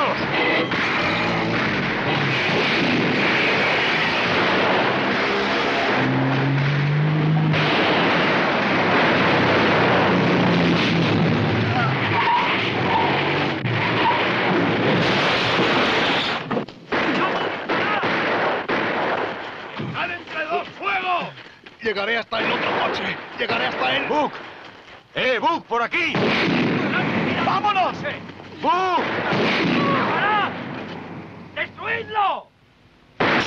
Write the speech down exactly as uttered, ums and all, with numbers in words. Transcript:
¡Vamos! Llegaré hasta el otro coche. Llegaré hasta él. ¡Buck! ¡Eh, Buck, por aquí! ¡Vámonos! ¡Buck! ¡Destruidlo!